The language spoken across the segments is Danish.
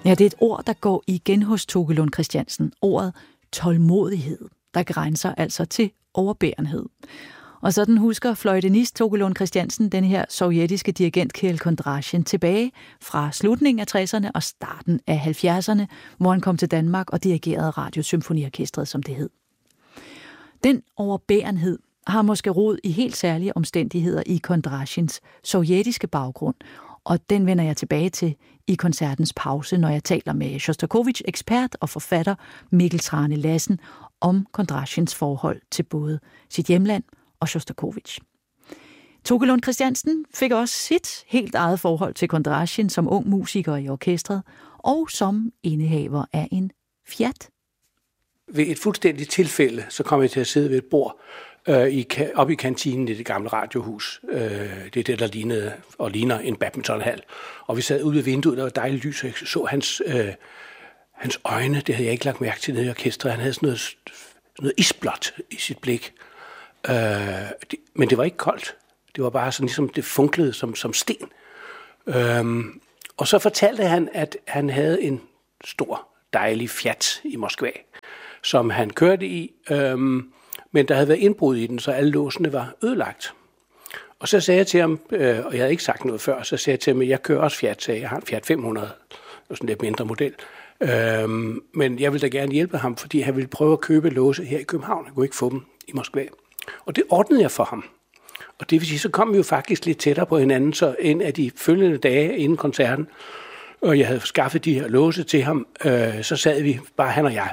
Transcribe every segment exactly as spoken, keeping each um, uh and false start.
Ja, det er et ord, der går igen hos Toke Lund Christiansen. Ordet tålmodighed, der grænser altså til overbærenhed. Og sådan husker fløjtenist Toke Lund Christiansen den her sovjetiske dirigent Kirill Kondrasjin tilbage fra slutningen af tresserne og starten af halvfjerdserne, hvor han kom til Danmark og dirigerede Radiosymfoniorkestret, som det hed. Den overbærenhed har måske rod i helt særlige omstændigheder i Kondrasjins sovjetiske baggrund, og den vender jeg tilbage til i koncertens pause, når jeg taler med Sjostakovitj-ekspert og forfatter Mikkel Trane Lassen om Kondrasjins forhold til både sit hjemland og Sjostakovitj. Toke Lund Christiansen fik også sit helt eget forhold til Kondrasjin som ung musiker i orkestret og som indehaver af en Fiat. Ved et fuldstændigt tilfælde, så kom jeg til at sidde ved et bord øh, i, op i kantinen i det gamle radiohus. Øh, det er det, der lignede og ligner en badmintonhal. Og vi sad ude ved vinduet, der var dejligt lys, og jeg så hans, øh, hans øjne. Det havde jeg ikke lagt mærke til nede i orkestret. Han havde sådan noget, sådan noget isblåt i sit blik. Øh, det, men det var ikke koldt. Det var bare sådan ligesom, det funklede som, som sten. Øh, og så fortalte han, at han havde en stor, dejlig Fiat i Moskva, som han kørte i, øhm, men der havde været indbrud i den, så alle låsene var ødelagt. Og så sagde jeg til ham, øh, og jeg havde ikke sagt noget før, så sagde jeg til ham, at jeg kører også Fiat, så jeg har en Fiat fem hundrede, sådan en lidt mindre model. Øhm, men jeg ville da gerne hjælpe ham, fordi han ville prøve at købe låse her i København. Jeg kunne ikke få dem i Moskva. Og det ordnede jeg for ham. Og det vil sige, så kom vi jo faktisk lidt tættere på hinanden, så en af de følgende dage inden koncerten, og jeg havde skaffet de her låse til ham, øh, så sad vi, bare han og jeg.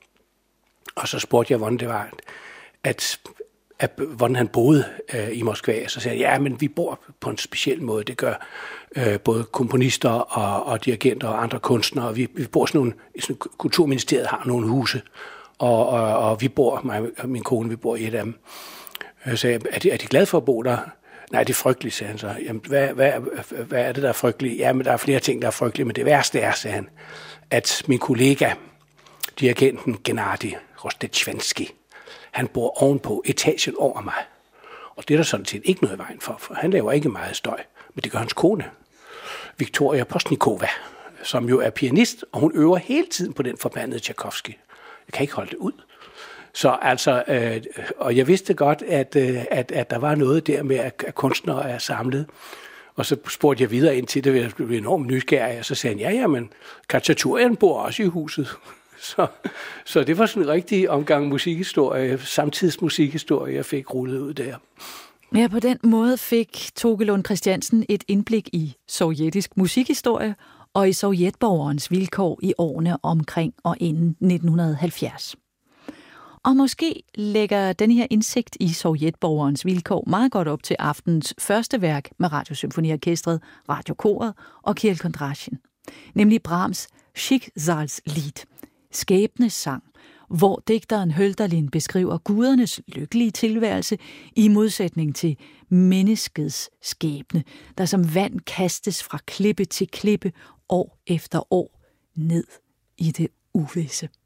Og så spurgte jeg, hvordan det var, at, at hvordan han boede øh, i Moskva. Så sagde jeg, ja, men vi bor på en speciel måde. Det gør øh, både komponister og, og dirigenter og andre kunstnere. Vi, vi bor sådan nogle, sådan, Kulturministeriet har nogle huse, og, og, og vi bor, mig og min kone, vi bor i et af dem. Så sagde jeg, er de, er de glade for at bo der? Nej, det er frygteligt, sagde han så. Jamen, hvad, hvad, hvad er det, der er frygteligt? Jamen, der er flere ting, der er frygtelige, men det værste er, sagde han, at min kollega, dirigenten Gennady Rostechvansky, han bor ovenpå etagen over mig. Og det er der sådan set ikke noget i vejen for, for han laver ikke meget støj, men det gør hans kone, Victoria Postnikova, som jo er pianist, og hun øver hele tiden på den forbandede Tchaikovsky. Jeg kan ikke holde det ud. Så altså, øh, og jeg vidste godt, at, øh, at, at der var noget der med, at, at kunstnere er samlet. Og så spurgte jeg videre ind til det, jeg blev enormt nysgerrig, og så sagde han, ja, ja, men Khatchaturian bor også i huset. Så, så det var sådan en rigtig omgang musikhistorie, samtidsmusikhistorie, jeg fik rullet ud der. Ja, på den måde fik Toke Lund Christiansen et indblik i sovjetisk musikhistorie og i sovjetborgerens vilkår i årene omkring og inden nitten halvfjerds. Og måske lægger den her indsigt i sovjetborgerens vilkår meget godt op til aftens første værk med Radiosymfoniorkestret, Radiokoret og Kirill Kondrasjin, nemlig Brahms' Schicksalslied, skæbnesang, hvor digteren Hölderlin beskriver gudernes lykkelige tilværelse i modsætning til menneskets skæbne, der som vand kastes fra klippe til klippe år efter år ned i det uvisse.